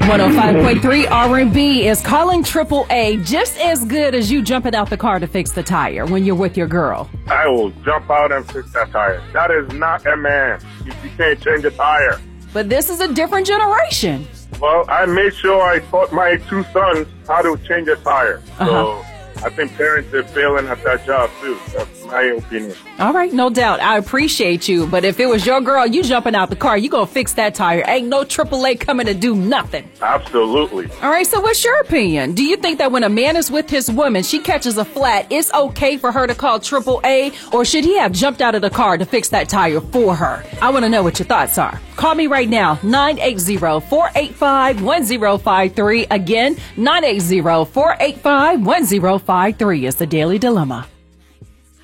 105.3 R&B is calling AAA just as good as you jumping out the car to fix the tire when you're with your girl. I will jump out and fix that tire. That is not a man. You can't change a tire. But this is a different generation. Well, I made sure I taught my two sons how to change a tire. So I think parents are failing at that job, too. That's my opinion. All right, no doubt. I appreciate you. But if it was your girl, you jumping out the car, you going to fix that tire. Ain't no AAA coming to do nothing. Absolutely. All right, so what's your opinion? Do you think that when a man is with his woman, she catches a flat, it's okay for her to call AAA? Or should he have jumped out of the car to fix that tire for her? I want to know what your thoughts are. Call me right now, 980-485-1053. Again, 980-485-1053 is the Daily Dilemma.